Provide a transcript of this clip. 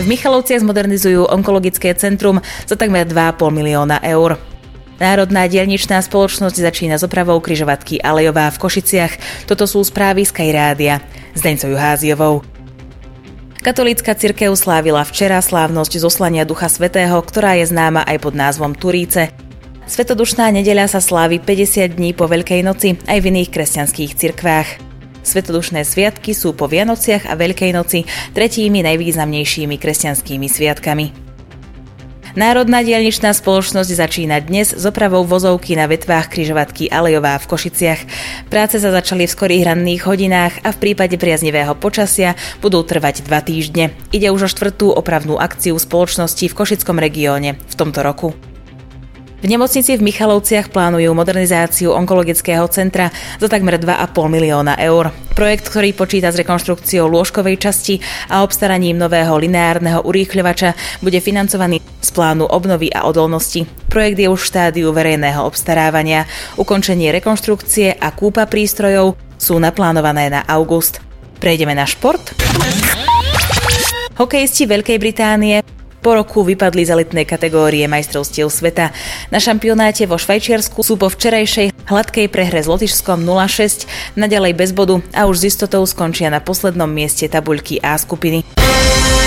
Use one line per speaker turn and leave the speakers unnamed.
V Michalovciach zmodernizujú onkologické centrum za takmer 2,5 milióna eur. Národná diaľničná spoločnosť začína s opravou križovatky Alejová v Košiciach. Toto sú správy z Sky Rádia s Deňcou Juháziovou. Katolícka cirkev slávila včera slávnosť zoslania Ducha Svätého, ktorá je známa aj pod názvom Turíce. Svetodušná nedeľa sa slávi 50 dní po Veľkej noci aj v iných kresťanských cirkvách. Svetodušné sviatky sú po Vianociach a Veľkej noci tretími najvýznamnejšími kresťanskými sviatkami. Národná diaľničná spoločnosť začína dnes s opravou vozovky na vetvách križovatky Alejová v Košiciach. Práce sa začali v skorých ranných hodinách a v prípade priaznivého počasia budú trvať 2 týždne. Ide už o 4. opravnú akciu spoločnosti v Košickom regióne v tomto roku. V nemocnici v Michalovciach plánujú modernizáciu onkologického centra za takmer 2,5 milióna eur. Projekt, ktorý počíta s rekonštrukciou lôžkovej časti a obstaraním nového lineárneho urýchľovača, bude financovaný z plánu obnovy a odolnosti. Projekt je už v štádiu verejného obstarávania. Ukončenie rekonštrukcie a kúpa prístrojov sú naplánované na august. Prejdeme na šport. Hokejisti Veľkej Británie po roku vypadli z elitnej kategórie majstrovstiev sveta. Na šampionáte vo Švajčiarsku sú po včerajšej hladkej prehre s Lotyšskom 0-6 naďalej bez bodu a už s istotou skončia na poslednom mieste tabuľky A skupiny.